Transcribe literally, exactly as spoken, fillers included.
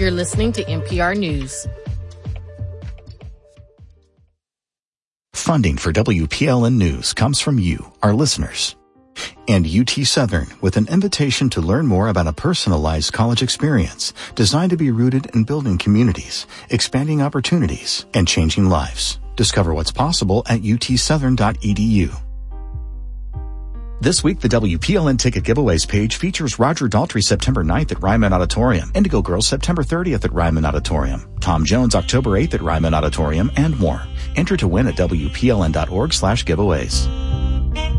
You're listening to N P R News. Funding for W P L N News comes from you, our listeners. And U T Southern, with an invitation to learn more about a personalized college experience designed to be rooted in building communities, expanding opportunities, and changing lives. Discover what's possible at u t southern dot e d u. This week, the W P L N Ticket Giveaways page features Roger Daltrey September ninth at Ryman Auditorium, Indigo Girls September thirtieth at Ryman Auditorium, Tom Jones October eighth at Ryman Auditorium, and more. Enter to win at w p l n dot org slash giveaways.